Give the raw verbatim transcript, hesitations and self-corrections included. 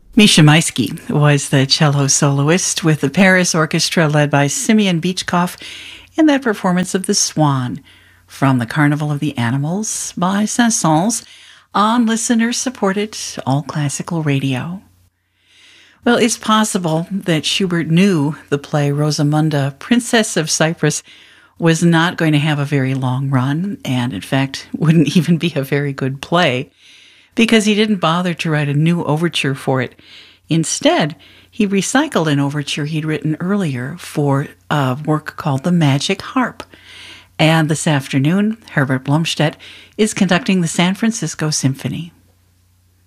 Misha Maisky was the cello soloist with the Paris Orchestra led by Simeon Beachkoff in that performance of The Swan from the Carnival of the Animals by Saint-Saëns on listener-supported all-classical radio. Well, it's possible that Schubert knew the play Rosamunda, Princess of Cyprus, was not going to have a very long run, and in fact wouldn't even be a very good play, because he didn't bother to write a new overture for it. Instead, he recycled an overture he'd written earlier for a work called The Magic Harp. And this afternoon, Herbert Blomstedt is conducting the San Francisco Symphony.